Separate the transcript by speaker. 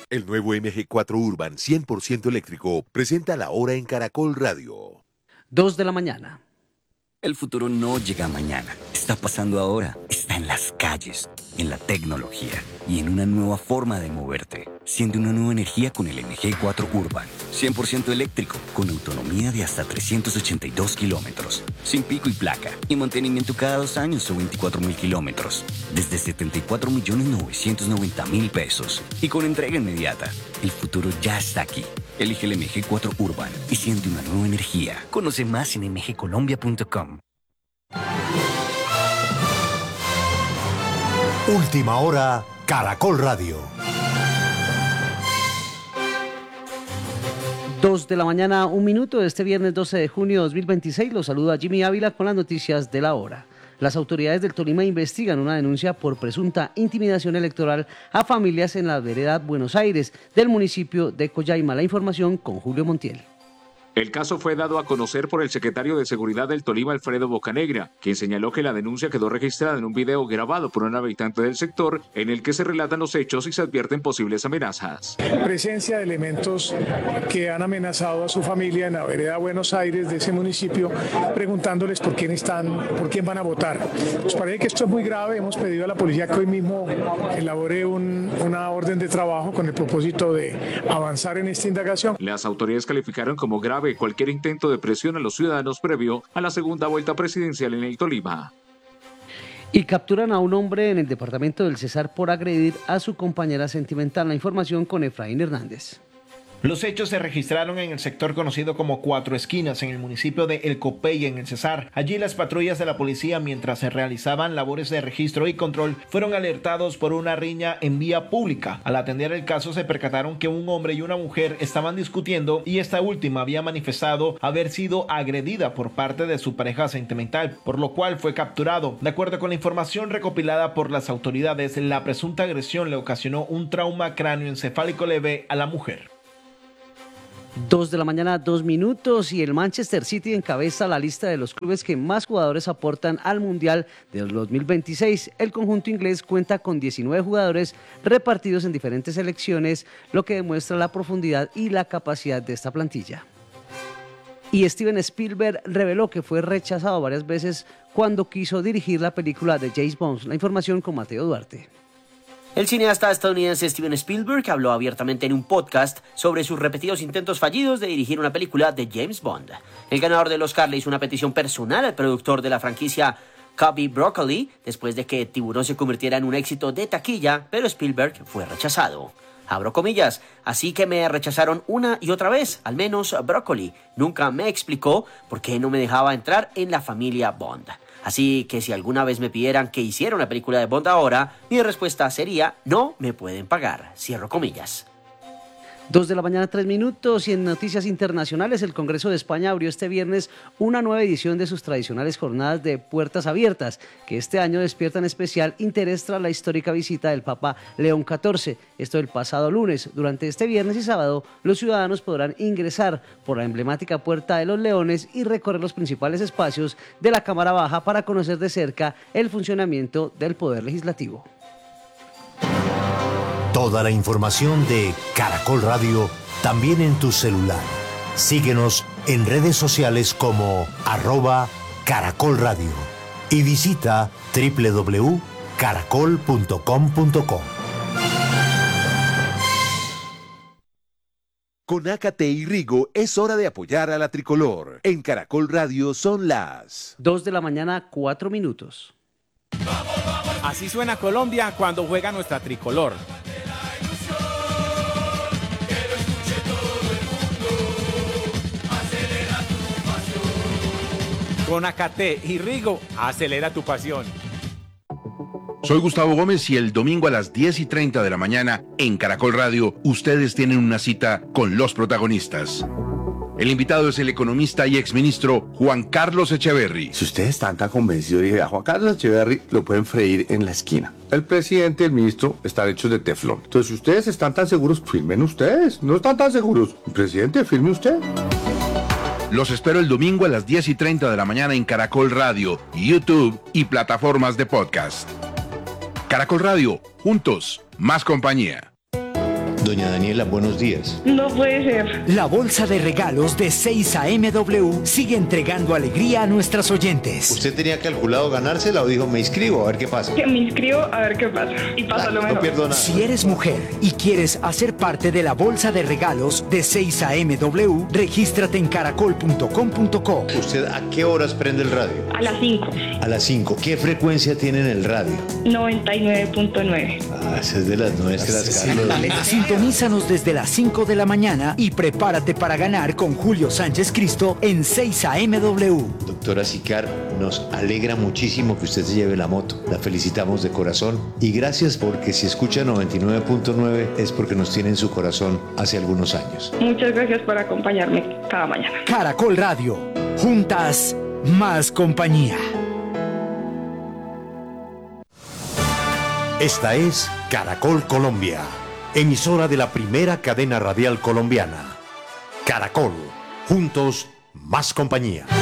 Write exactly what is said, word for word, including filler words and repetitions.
Speaker 1: El nuevo M G cuatro Urban cien por ciento eléctrico presenta la hora en Caracol Radio.
Speaker 2: Dos de la mañana.
Speaker 3: El futuro no llega mañana, está pasando ahora, está en las calles, en la tecnología y en una nueva forma de moverte. Siente una nueva energía con el M G cuatro Urban, cien por ciento eléctrico, con autonomía de hasta trescientos ochenta y dos kilómetros, sin pico y placa, y mantenimiento cada dos años o veinticuatro mil kilómetros, desde setenta y cuatro millones novecientos noventa mil pesos, y con entrega inmediata. El futuro ya está aquí. Elige el M G cuatro Urban y siente una nueva energía. Conoce más en m g colombia punto com.
Speaker 4: Última hora, Caracol Radio.
Speaker 2: Dos de la mañana, un minuto, este viernes doce de junio de dos mil veintiséis. Los saluda Jimmy Ávila con las noticias de la hora. Las autoridades del Tolima investigan una denuncia por presunta intimidación electoral a familias en la vereda Buenos Aires del municipio de Collaima. La información con Julio Montiel.
Speaker 5: El caso fue dado a conocer por el secretario de Seguridad del Tolima, Alfredo Bocanegra, quien señaló que la denuncia quedó registrada en un video grabado por un habitante del sector en el que se relatan los hechos y se advierten posibles amenazas.
Speaker 6: Presencia de elementos que han amenazado a su familia en la vereda Buenos Aires de ese municipio, preguntándoles por quién están, por quién van a votar. Nos parece que esto es muy grave. Hemos pedido a la policía que hoy mismo elabore un, una orden de trabajo con el propósito de avanzar en esta indagación.
Speaker 5: Las autoridades calificaron como grave cualquier intento de presión a los ciudadanos previo a la segunda vuelta presidencial en el Tolima.
Speaker 2: Y capturan a un hombre en el departamento del Cesar por agredir a su compañera sentimental. La información con Efraín Hernández.
Speaker 7: Los hechos se registraron en el sector conocido como Cuatro Esquinas, en el municipio de El Copey, en el Cesar. Allí las patrullas de la policía, mientras se realizaban labores de registro y control, fueron alertados por una riña en vía pública. Al atender el caso se percataron que un hombre y una mujer estaban discutiendo y esta última había manifestado haber sido agredida por parte de su pareja sentimental, por lo cual fue capturado. De acuerdo con la información recopilada por las autoridades, la presunta agresión le ocasionó un trauma cráneoencefálico leve a la mujer.
Speaker 2: Dos de la mañana, dos minutos, y el Manchester City encabeza la lista de los clubes que más jugadores aportan al Mundial del dos mil veintiséis. El conjunto inglés cuenta con diecinueve jugadores repartidos en diferentes selecciones, lo que demuestra la profundidad y la capacidad de esta plantilla. Y Steven Spielberg reveló que fue rechazado varias veces cuando quiso dirigir la película de James Bond. La información con Mateo Duarte.
Speaker 8: El cineasta estadounidense Steven Spielberg habló abiertamente en un podcast sobre sus repetidos intentos fallidos de dirigir una película de James Bond. El ganador del Oscar le hizo una petición personal al productor de la franquicia, Cubby Broccoli, después de que Tiburón se convirtiera en un éxito de taquilla, pero Spielberg fue rechazado. Abro comillas, así que me rechazaron una y otra vez, al menos Broccoli. Nunca me explicó por qué no me dejaba entrar en la familia Bond. Así que si alguna vez me pidieran que hiciera una película de Bond ahora, mi respuesta sería, no me pueden pagar. Cierro comillas.
Speaker 2: Dos de la mañana, tres minutos, y en noticias internacionales, el Congreso de España abrió este viernes una nueva edición de sus tradicionales jornadas de puertas abiertas, que este año despiertan especial interés tras la histórica visita del Papa León catorce. Esto el pasado lunes. Durante este viernes y sábado, los ciudadanos podrán ingresar por la emblemática Puerta de los Leones y recorrer los principales espacios de la Cámara Baja para conocer de cerca el funcionamiento del Poder Legislativo.
Speaker 4: Toda la información de Caracol Radio también en tu celular. Síguenos en redes sociales como arroba Caracol Radio y visita doble u doble u doble u punto caracol punto com punto co.
Speaker 1: Con Ácate y Rigo es hora de apoyar a la tricolor. En Caracol Radio son las
Speaker 2: Dos de la mañana, cuatro minutos.
Speaker 9: Así suena Colombia cuando juega nuestra tricolor. Con Ácate y Rigo, acelera tu pasión.
Speaker 10: Soy Gustavo Gómez y el domingo a las diez y treinta de la mañana en Caracol Radio, ustedes tienen una cita con los protagonistas. El invitado es el economista y exministro Juan Carlos Echeverry.
Speaker 11: Si ustedes están tan convencidos, dije, a Juan Carlos Echeverry lo pueden freír en la esquina. El presidente y el ministro están hechos de teflón. Entonces, si ustedes están tan seguros, firmen ustedes. No están tan seguros. Presidente, firme usted.
Speaker 10: Los espero el domingo a las diez y treinta de la mañana en Caracol Radio, YouTube y plataformas de podcast. Caracol Radio, juntos, más compañía.
Speaker 12: Doña Daniela, buenos días.
Speaker 13: No puede ser.
Speaker 14: La bolsa de regalos de seis A M W sigue entregando alegría a nuestras oyentes.
Speaker 12: ¿Usted tenía calculado ganársela o dijo me inscribo a ver qué pasa?
Speaker 13: Que me inscribo a ver qué pasa. Y pasa ah, lo mejor.
Speaker 12: No pierdo nada.
Speaker 14: Si eres mujer y quieres hacer parte de la bolsa de regalos de seis A M W, regístrate en caracol punto com punto co.
Speaker 12: ¿Usted a qué horas prende el radio?
Speaker 13: A las cinco.
Speaker 12: A las cinco. ¿Qué frecuencia tiene en el radio?
Speaker 13: noventa y nueve punto nueve.
Speaker 12: Ah, esa es de las nuestras, Carlos.
Speaker 14: Sintonízanos desde las cinco de la mañana y prepárate para ganar con Julio Sánchez Cristo en seis A M W.
Speaker 12: Doctora Sicar, nos alegra muchísimo que usted se lleve la moto. La felicitamos de corazón y gracias porque si escucha noventa y nueve punto nueve es porque nos tiene en su corazón hace algunos años.
Speaker 13: Muchas gracias por acompañarme cada mañana.
Speaker 14: Caracol Radio. Juntas, más compañía.
Speaker 4: Esta es Caracol Colombia, emisora de la primera cadena radial colombiana. Caracol, juntos, más compañía.